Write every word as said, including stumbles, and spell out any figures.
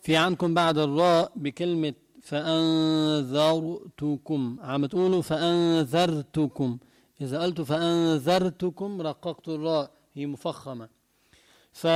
في عندكم بعد الراء بكلمة فأنذرتكم، عم تقولوا فأنذرتكم. إذا قلت فأنذرتكم رققت الراء، هي مفخمة.